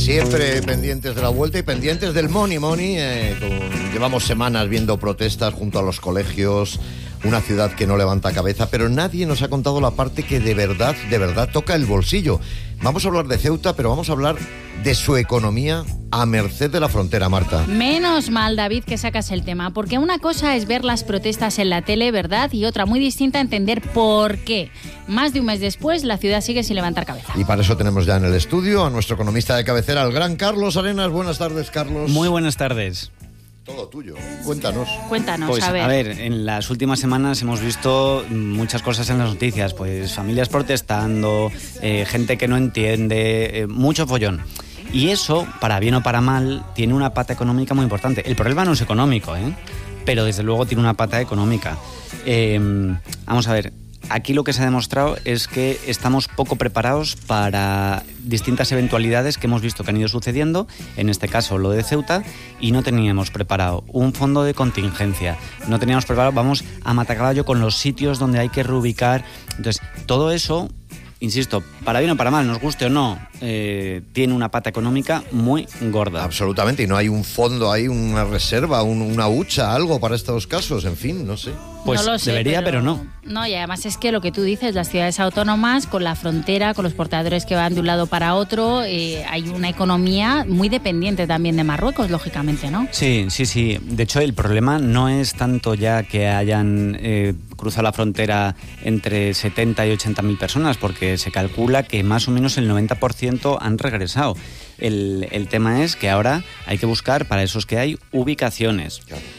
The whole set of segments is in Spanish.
Siempre pendientes de la vuelta y pendientes del money. Llevamos semanas viendo protestas junto a los colegios, una ciudad que no levanta cabeza, pero nadie nos ha contado la parte que de verdad toca el bolsillo. Vamos a hablar de Ceuta, pero vamos a hablar de su economía a merced de la frontera, Marta. Menos mal, David, que sacas el tema, porque una cosa es ver las protestas en la tele, ¿verdad? Y otra muy distinta, entender por qué. Más de un mes después, la ciudad sigue sin levantar cabeza. Y para eso tenemos ya en el estudio a nuestro economista de cabecera, el gran Carlos Arenas. Buenas tardes, Carlos. Muy buenas tardes. Todo tuyo. Cuéntanos. Pues, a ver, en las últimas semanas hemos visto muchas cosas en las noticias, pues familias protestando, gente que no entiende, mucho follón. Y eso, para bien o para mal, tiene una pata económica muy importante. El problema no es económico, pero desde luego tiene una pata económica. Vamos a ver. Aquí lo que se ha demostrado es que estamos poco preparados para distintas eventualidades que hemos visto que han ido sucediendo, en este caso lo de Ceuta, y no teníamos preparado un fondo de contingencia, no teníamos preparado, vamos a matacaballo con los sitios donde hay que reubicar. Entonces, todo eso, insisto, para bien o para mal, nos guste o no, tiene una pata económica muy gorda. Absolutamente, y no hay un fondo ahí, una reserva, una hucha, algo para estos casos, en fin, no sé. Pues no lo sé, debería, pero no. No, y además es que lo que tú dices, las ciudades autónomas, con la frontera, con los portadores que van de un lado para otro, hay una economía muy dependiente también de Marruecos, lógicamente, ¿no? Sí. De hecho, el problema no es tanto ya que hayan cruzado la frontera entre 70 y 80.000 personas, porque se calcula que más o menos el 90% han regresado. El tema es que ahora hay que buscar, para esos que hay, ubicaciones,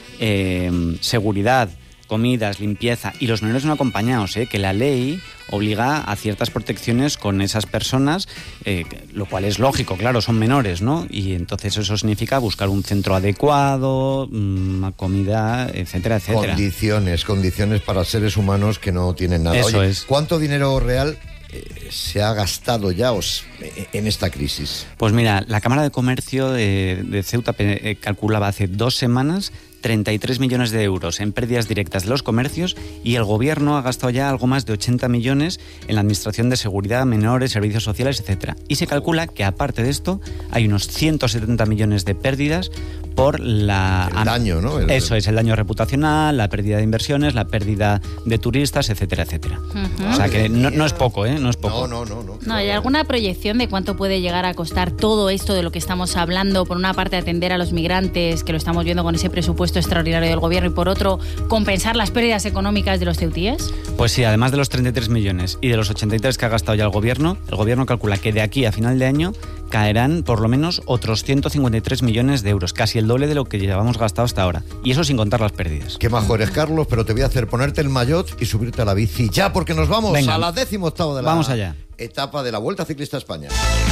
seguridad, comidas, limpieza, y los menores no acompañados, que la ley obliga a ciertas protecciones con esas personas, lo cual es lógico, claro, son menores, ¿no? Y entonces eso significa buscar un centro adecuado, comida, etcétera, etcétera. Condiciones para seres humanos que no tienen nada. Eso Oye, es. ¿Cuánto dinero real se ha gastado ya en esta crisis? Pues mira, la Cámara de Comercio de Ceuta calculaba hace 2 semanas 33 millones de euros en pérdidas directas de los comercios, y el gobierno ha gastado ya algo más de 80 millones en la administración de seguridad, menores, servicios sociales, etcétera. Y se calcula que aparte de esto hay unos 170 millones de pérdidas por el daño, ¿no? Eso es, el daño reputacional, la pérdida de inversiones, la pérdida de turistas, etcétera, etcétera. Uh-huh. O sea que no es poco, No es poco. No, ¿hay alguna proyección de cuánto puede llegar a costar todo esto de lo que estamos hablando? Por una parte, atender a los migrantes, que lo estamos viendo con ese presupuesto extraordinario del gobierno, y por otro, compensar las pérdidas económicas de los ceutíes. Pues sí, además de los 33 millones y de los 83 que ha gastado ya el gobierno calcula que de aquí a final de año caerán por lo menos otros 153 millones de euros, casi el doble de lo que llevamos gastado hasta ahora. Y eso sin contar las pérdidas. Qué majo eres, Carlos, pero te voy a hacer ponerte el maillot y subirte a la bici ya, porque nos vamos. Venga, a la 18ª de la vamos allá. Etapa de la Vuelta Ciclista a España.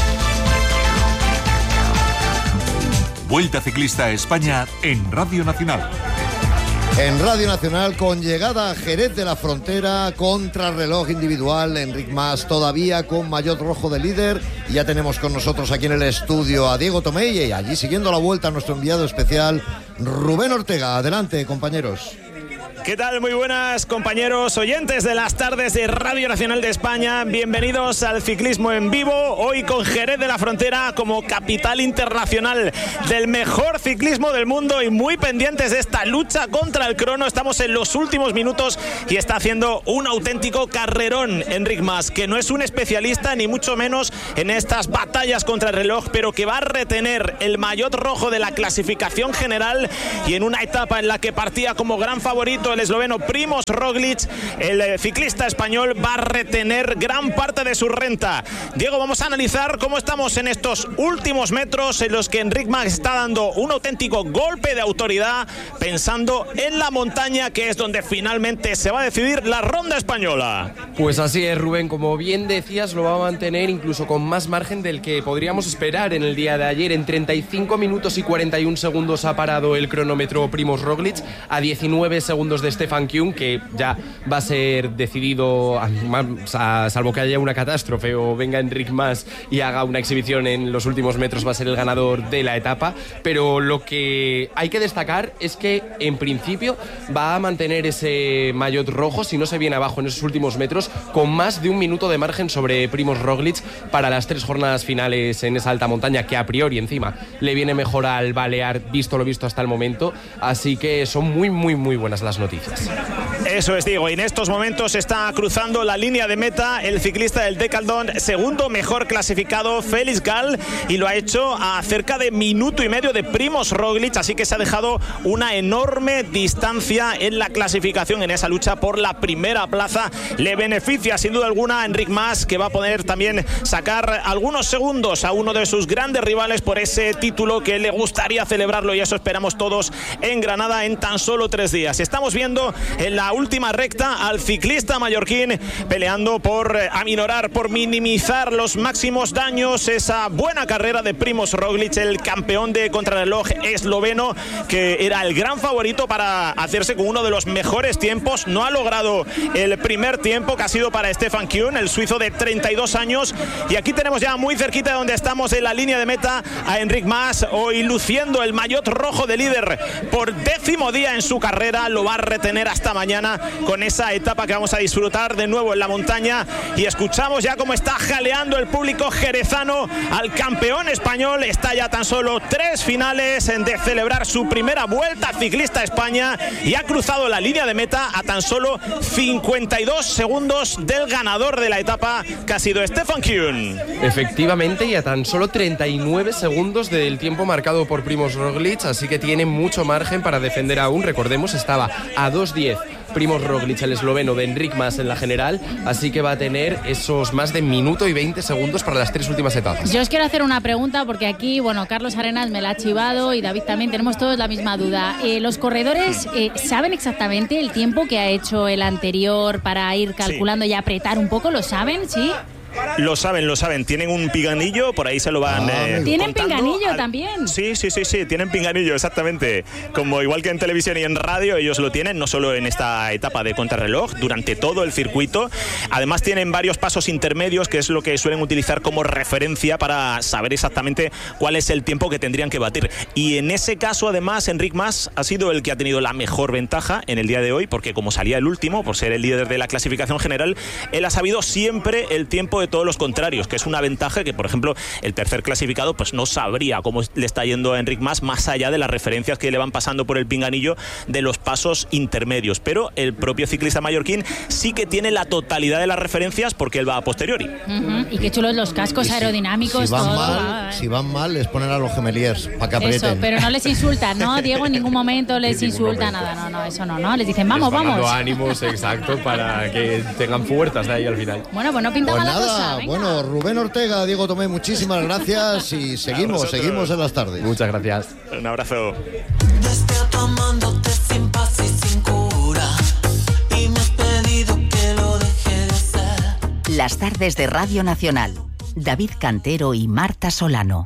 Vuelta Ciclista a España en Radio Nacional. En Radio Nacional, con llegada a Jerez de la Frontera, contrarreloj individual, Enric Mas todavía con maillot rojo de líder. Y ya tenemos con nosotros aquí en el estudio a Diego Tomey, y allí siguiendo la vuelta a nuestro enviado especial, Rubén Ortega. Adelante, compañeros. ¿Qué tal? Muy buenas, compañeros oyentes de las tardes de Radio Nacional de España. Bienvenidos al ciclismo en vivo, hoy con Jerez de la Frontera como capital internacional del mejor ciclismo del mundo, y muy pendientes de esta lucha contra el crono. Estamos en los últimos minutos y está haciendo un auténtico carrerón Enric Mas, que no es un especialista ni mucho menos en estas batallas contra el reloj, pero que va a retener el maillot rojo de la clasificación general, y en una etapa en la que partía como gran favorito el esloveno Primož Roglic, el ciclista español va a retener gran parte de su renta. Diego, vamos a analizar cómo estamos en estos últimos metros en los que Enric Mas está dando un auténtico golpe de autoridad, pensando en la montaña, que es donde finalmente se va a decidir la ronda española. Pues así es, Rubén, como bien decías, lo va a mantener incluso con más margen del que podríamos esperar en el día de ayer. En 35 minutos y 41 segundos ha parado el cronómetro Primož Roglic, a 19 segundos de Stefan Kühn, que ya va a ser decidido, salvo que haya una catástrofe o venga Enric Mas y haga una exhibición en los últimos metros, va a ser el ganador de la etapa. Pero lo que hay que destacar es que en principio va a mantener ese maillot rojo, si no se viene abajo en esos últimos metros, con más de 1 minuto de margen sobre Primož Roglic para las 3 jornadas finales en esa alta montaña, que a priori encima le viene mejor al Balear, visto lo visto hasta el momento. Así que son muy buenas las noticias. Eso es, Diego, y en estos momentos está cruzando la línea de meta el ciclista del Decathlon, segundo mejor clasificado, Félix Gall, y lo ha hecho a cerca de 1,5 minutos de Primož Roglic, así que se ha dejado una enorme distancia en la clasificación en esa lucha por la primera plaza. Le beneficia sin duda alguna a Enric Mas, que va a poder también sacar algunos segundos a uno de sus grandes rivales por ese título que le gustaría celebrarlo, y eso esperamos todos en Granada en tan solo 3 días. Estamos viendo en la última recta al ciclista mallorquín peleando por aminorar, por minimizar los máximos daños esa buena carrera de Primož Roglic, el campeón de contrarreloj esloveno, que era el gran favorito para hacerse con uno de los mejores tiempos. No ha logrado el primer tiempo, que ha sido para Stefan Kühn, el suizo de 32 años, y aquí tenemos ya muy cerquita de donde estamos en la línea de meta a Enric Mas, hoy luciendo el maillot rojo de líder por 10º día en su carrera. Lo va a retener hasta mañana con esa etapa que vamos a disfrutar de nuevo en la montaña, y escuchamos ya cómo está jaleando el público jerezano al campeón español. Está ya tan solo 3 finales de celebrar su primera Vuelta Ciclista a España, y ha cruzado la línea de meta a tan solo 52 segundos del ganador de la etapa, que ha sido Stefan Kühn. Efectivamente, y a tan solo 39 segundos del tiempo marcado por Primož Roglic, así que tiene mucho margen para defender aún. Recordemos, estaba a 2:10 Primož Roglic, el esloveno, de Enric Mas en la general, así que va a tener esos más de 1 minuto y 20 segundos para las 3 últimas etapas. Yo os quiero hacer una pregunta, porque aquí, bueno, Carlos Arenas me la ha chivado y David también, tenemos todos la misma duda. ¿Los corredores saben exactamente el tiempo que ha hecho el anterior para ir calculando y apretar un poco? ¿Lo saben? ¿Sí? Lo saben. Tienen un pinganillo, por ahí se lo van ¿Tienen contando. Pinganillo también? Sí, tienen pinganillo, exactamente. Como igual que en televisión y en radio, ellos lo tienen, no solo en esta etapa de contrarreloj, durante todo el circuito. Además tienen varios pasos intermedios, que es lo que suelen utilizar como referencia para saber exactamente cuál es el tiempo que tendrían que batir. Y en ese caso, además, Enric Mas ha sido el que ha tenido la mejor ventaja en el día de hoy, porque como salía el último, por ser el líder de la clasificación general, él ha sabido siempre el tiempo de todos los contrarios, que es una ventaja que, por ejemplo, el tercer clasificado pues no sabría cómo le está yendo a Enric Mas, más allá de las referencias que le van pasando por el pinganillo de los pasos intermedios. Pero el propio ciclista mallorquín sí que tiene la totalidad de las referencias, porque él va a posteriori. Y qué chulos los cascos aerodinámicos. Si van mal, les ponen a los gemeliers para que aprieten. Eso, pero no les insultan, ¿no? Diego, en ningún momento les insulta nada. No, eso no. Les dicen, vamos. Dando ánimos, exacto, para que tengan fuerzas de ahí al final. Bueno, pues no pinta Pues mala nada, cosa. Venga. bueno, Rubén Ortega, Diego Tomé, muchísimas gracias y seguimos en las tardes. Muchas gracias. Un abrazo. Despierto amándote sin paz y sin cura, y me has pedido que lo deje de ser. Las tardes de Radio Nacional. David Cantero y Marta Solano.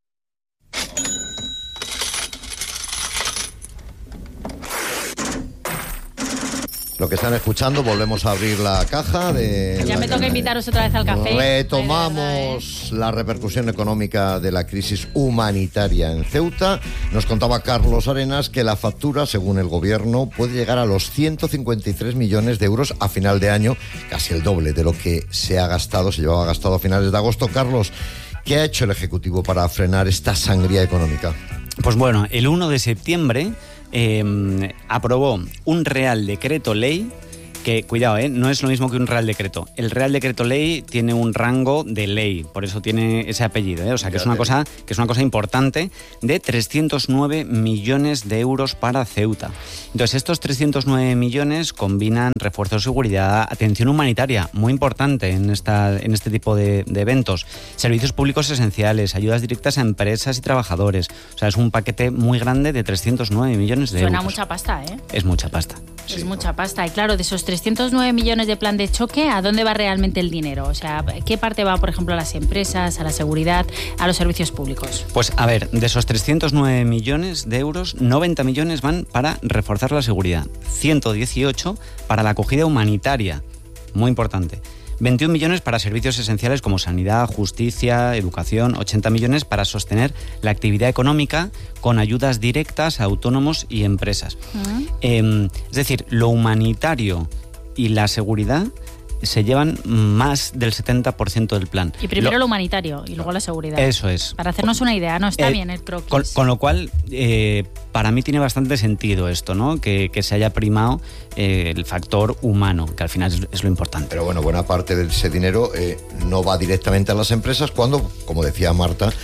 Lo que están escuchando, volvemos a abrir la caja de... Ya me toca invitaros otra vez al café. Retomamos la repercusión económica de la crisis humanitaria en Ceuta. Nos contaba Carlos Arenas que la factura, según el gobierno, puede llegar a los 153 millones de euros a final de año, casi el doble de lo que se llevaba gastado a finales de agosto. Carlos, ¿qué ha hecho el Ejecutivo para frenar esta sangría económica? Pues bueno, el 1 de septiembre aprobó un Real Decreto Ley que, cuidado, no es lo mismo que un Real Decreto. El Real Decreto Ley tiene un rango de ley, por eso tiene ese apellido, o sea que es una cosa importante, de 309 millones de euros para Ceuta. Entonces, estos 309 millones combinan refuerzo de seguridad, atención humanitaria, muy importante en este tipo de eventos, servicios públicos esenciales, ayudas directas a empresas y trabajadores. O sea, es un paquete muy grande de 309 millones de euros. Suena mucha pasta, ¿eh? Es mucha pasta. Es mucha pasta. Y claro, de esos 309 millones de plan de choque, ¿a dónde va realmente el dinero? O sea, ¿qué parte va, por ejemplo, a las empresas, a la seguridad, a los servicios públicos? Pues a ver, de esos 309 millones de euros, 90 millones van para reforzar la seguridad, 118 para la acogida humanitaria, muy importante. 21 millones para servicios esenciales como sanidad, justicia, educación, 80 millones para sostener la actividad económica con ayudas directas a autónomos y empresas. Es decir, lo humanitario y la seguridad se llevan más del 70% del plan. Y primero lo humanitario y luego la seguridad. Eso es. Para hacernos una idea, ¿no? Está bien el croquis. Con lo cual, para mí tiene bastante sentido esto, ¿no? Que se haya primado el factor humano, que al final es lo importante. Pero bueno, buena parte de ese dinero no va directamente a las empresas cuando, como decía Marta,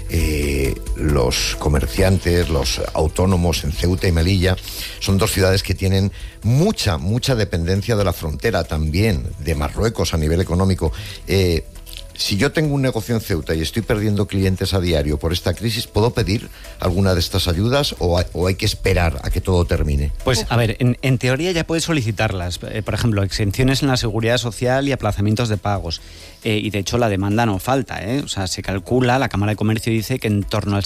los comerciantes, los autónomos en Ceuta y Melilla son dos ciudades que tienen mucha dependencia de la frontera también, de Marruecos a nivel económico. Si yo tengo un negocio en Ceuta y estoy perdiendo clientes a diario por esta crisis, ¿puedo pedir alguna de estas ayudas o hay que esperar a que todo termine? Pues a ver, en teoría ya puedes solicitarlas. Por ejemplo, exenciones en la seguridad social y aplazamientos de pagos. Y de hecho la demanda no falta, ¿eh? O sea, se calcula, la Cámara de Comercio dice que en torno al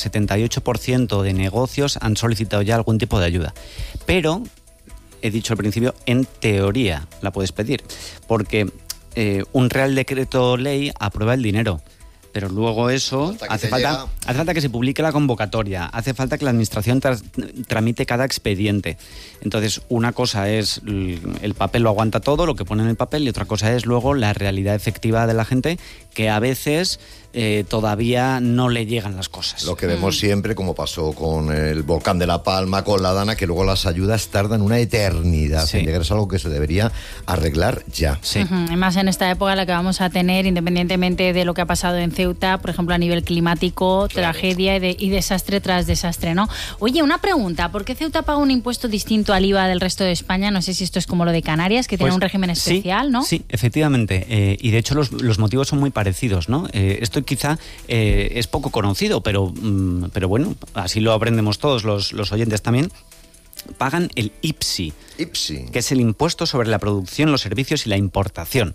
78% de negocios han solicitado ya algún tipo de ayuda. Pero, he dicho al principio, en teoría la puedes pedir. Porque un Real Decreto Ley aprueba el dinero, pero luego eso hace falta que se publique la convocatoria, hace falta que la administración tramite cada expediente. Entonces, una cosa es el papel, lo aguanta todo, lo que pone en el papel, y otra cosa es luego la realidad efectiva de la gente, que a veces todavía no le llegan las cosas. Lo que vemos siempre, como pasó con el volcán de La Palma, con la Dana, que luego las ayudas tardan una eternidad en llegar. Es algo que se debería arreglar ya. Sí. Y más en esta época la que vamos a tener, independientemente de lo que ha pasado en Ceuta, por ejemplo, a nivel climático, tragedia y desastre tras desastre, ¿no? Oye, una pregunta, ¿por qué Ceuta paga un impuesto distinto al IVA del resto de España? No sé si esto es como lo de Canarias, que tiene un régimen especial, ¿no? Sí, efectivamente. Y de hecho los motivos son muy parecidos, ¿no? Esto quizá es poco conocido, pero bueno, así lo aprendemos todos los oyentes también. Pagan el IPSI, que es el impuesto sobre la producción, los servicios y la importación,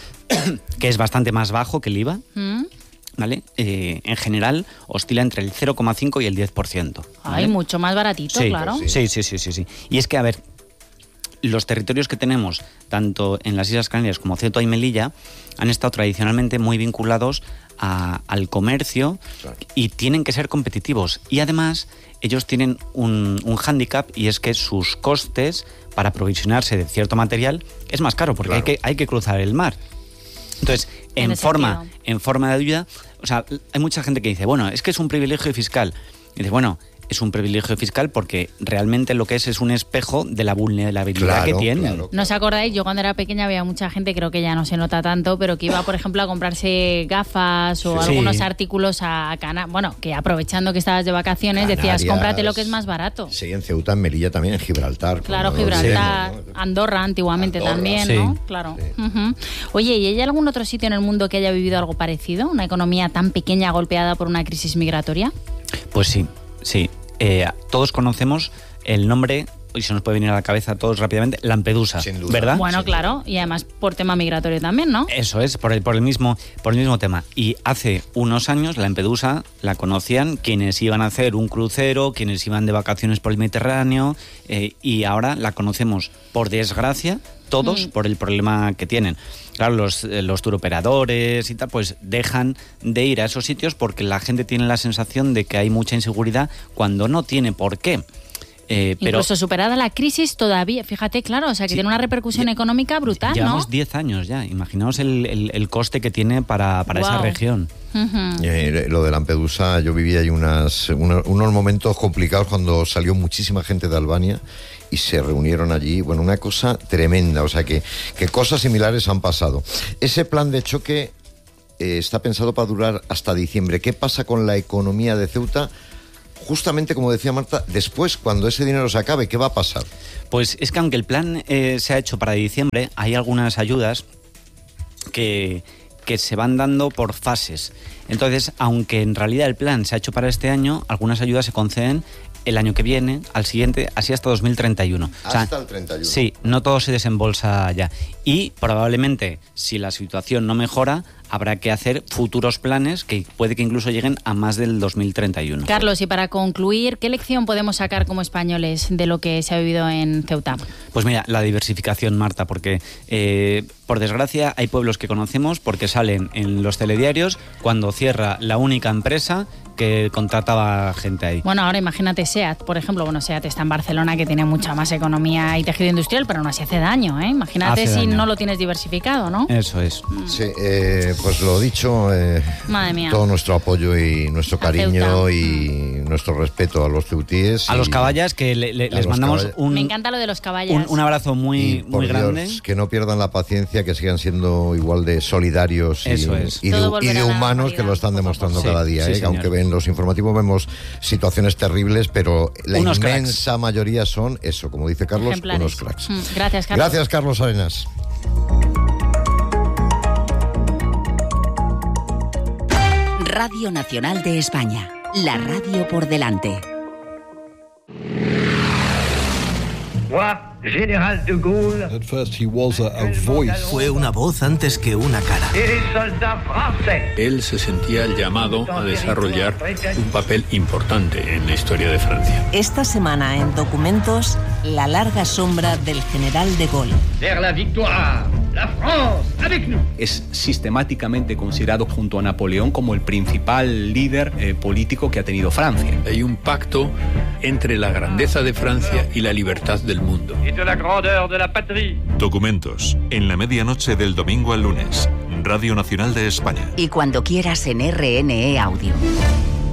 que es bastante más bajo que el IVA. ¿Vale? En general oscila entre el 0,5 y el 10%. ¿Vale? Mucho más baratito, claro. Sí. Y es que, a ver, los territorios que tenemos, tanto en las Islas Canarias como Ceuta y Melilla, han estado tradicionalmente muy vinculados al comercio y tienen que ser competitivos. Y además, ellos tienen un hándicap, y es que sus costes para aprovisionarse de cierto material es más caro, porque hay que cruzar el mar. Entonces, en forma de ayuda, o sea, hay mucha gente que dice, bueno, es que es un privilegio fiscal. Y dice, bueno, es un privilegio fiscal porque realmente lo que es un espejo de la vulnerabilidad que tienen. ¿No os acordáis? Yo cuando era pequeña había mucha gente, creo que ya no se nota tanto, pero que iba, por ejemplo, a comprarse gafas o algunos artículos a Canarias. Bueno, que aprovechando que estabas de vacaciones, decías, cómprate lo que es más barato. Sí, en Ceuta, en Melilla también, en Gibraltar. Claro, Gibraltar, Andorra antiguamente también, ¿no? Claro. Sí. Oye, ¿y hay algún otro sitio en el mundo que haya vivido algo parecido? ¿Una economía tan pequeña golpeada por una crisis migratoria? Pues sí. Todos conocemos el nombre, y se nos puede venir a la cabeza a todos rápidamente, Lampedusa, sin duda, ¿verdad? Bueno, claro, y además por tema migratorio también, ¿no? Eso es, por el mismo tema. Y hace unos años Lampedusa la conocían quienes iban a hacer un crucero, quienes iban de vacaciones por el Mediterráneo, y ahora la conocemos, por desgracia, todos por el problema que tienen. Claro, los turoperadores y tal, pues dejan de ir a esos sitios porque la gente tiene la sensación de que hay mucha inseguridad cuando no tiene por qué. Incluso superada la crisis todavía, fíjate, claro, o sea que tiene una repercusión económica brutal, llevamos ¿no? 10 años ya, imaginaos el coste que tiene para esa región. Lo de Lampedusa, yo viví ahí unos momentos complicados cuando salió muchísima gente de Albania y se reunieron allí, bueno, una cosa tremenda, o sea que cosas similares han pasado. Ese plan de choque está pensado para durar hasta diciembre. ¿Qué pasa con la economía de Ceuta? Justamente como decía Marta, después, cuando ese dinero se acabe, ¿qué va a pasar? Pues es que aunque el plan se ha hecho para diciembre, hay algunas ayudas que se van dando por fases. Entonces, aunque en realidad el plan se ha hecho para este año, algunas ayudas se conceden el año que viene, al siguiente, así hasta 2031. Hasta el 31. Sí, no todo se desembolsa ya. Y probablemente, si la situación no mejora, habrá que hacer futuros planes que puede que incluso lleguen a más del 2031. Carlos, y para concluir, ¿qué lección podemos sacar como españoles de lo que se ha vivido en Ceuta? Pues mira, la diversificación, Marta, porque por desgracia hay pueblos que conocemos porque salen en los telediarios cuando cierra la única empresa que contrataba gente ahí. Bueno, ahora imagínate SEAT, por ejemplo. Bueno, SEAT está en Barcelona, que tiene mucha más economía y tejido industrial, pero aún así hace daño, ¿eh? Imagínate si no lo tienes diversificado, ¿no? Eso es. Sí, pues lo dicho, Madre mía. todo nuestro apoyo y nuestro cariño y nuestro respeto a los ceutíes. A los caballas, que les mandamos un... Me encanta lo de los caballas. Un abrazo muy grande. Dios, que no pierdan la paciencia, que sigan siendo igual de solidarios Eso es. y de humanos, que lo están demostrando cada día. Sí, aunque en los informativos vemos situaciones terribles, pero la inmensa mayoría son eso, como dice Carlos, ejemplares. unos cracks. Gracias, Carlos. Gracias, Carlos Arenas. Radio Nacional de España. La radio por delante. General de Gaulle. At first he was a voice. Fue una voz antes que una cara. Él se sentía llamado a desarrollar un papel importante en la historia de Francia. Esta semana en Documentos, la larga sombra del general de Gaulle. Vers la victoire, la France, avec nous. Es sistemáticamente considerado junto a Napoleón como el principal líder político que ha tenido Francia. Hay un pacto entre la grandeza de Francia y la libertad del mundo. De la grandeur de la patrie. Documentos, en la medianoche del domingo al lunes, Radio Nacional de España. Y cuando quieras en RNE Audio.